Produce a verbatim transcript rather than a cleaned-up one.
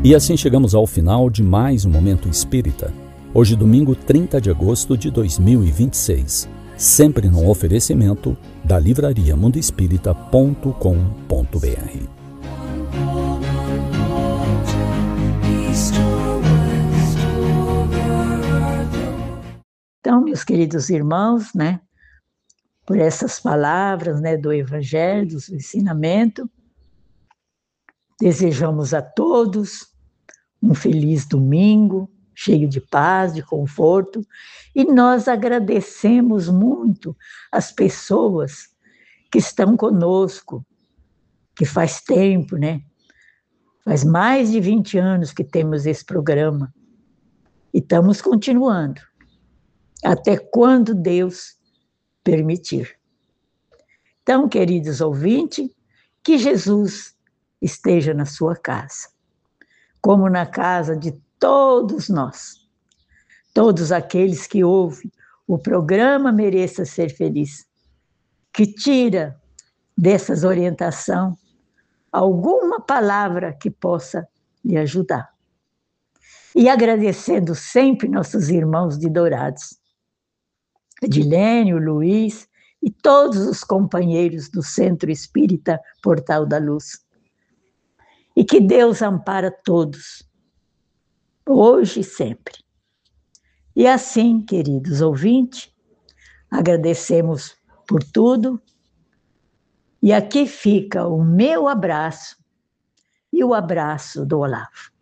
E assim chegamos ao final de mais um Momento Espírita. Hoje, domingo trinta de agosto de dois mil e vinte e seis. Sempre num oferecimento da livraria mundo espírita ponto com ponto br. Então, meus queridos irmãos, né, por essas palavras, né, do Evangelho, do ensinamento, desejamos a todos um feliz domingo, cheio de paz, de conforto, e nós agradecemos muito as pessoas que estão conosco, que faz tempo, né? Faz mais de vinte anos que temos esse programa, e estamos continuando, até quando Deus permitir. Então, queridos ouvintes, que Jesus esteja na sua casa, como na casa de todos nós. Todos aqueles que ouvem o programa Mereça Ser Feliz, que tira dessas orientações alguma palavra que possa lhe ajudar. E agradecendo sempre nossos irmãos de Dourados, Edilênio, Luiz e todos os companheiros do Centro Espírita Portal da Luz. E que Deus ampara todos, hoje e sempre. E assim, queridos ouvintes, agradecemos por tudo. E aqui fica o meu abraço e o abraço do Olavo.